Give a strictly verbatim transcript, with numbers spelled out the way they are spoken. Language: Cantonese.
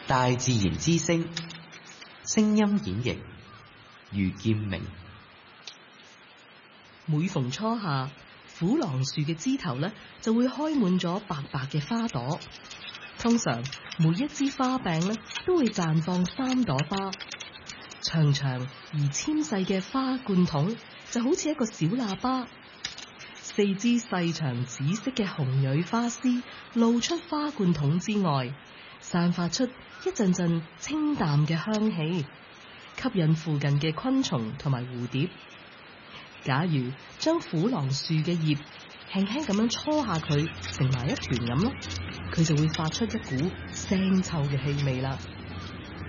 大自然之聲，聲音演繹余劍明。 每逢初夏，虎廊樹嘅枝頭咧就會開滿咗白白嘅花朵。通常每一支花柄咧都會綻放三朵花，長長而纖細嘅花冠筒就好似一個小喇叭。四支細長紫色嘅雄蕊花絲露出花冠筒之外，散發出一陣陣清淡嘅香氣，吸引附近嘅昆蟲同埋蝴蝶。假如將虎廊樹嘅葉輕輕咁樣搓下佢，成埋一團咁咯，佢就會發出一股腥臭嘅氣味啦。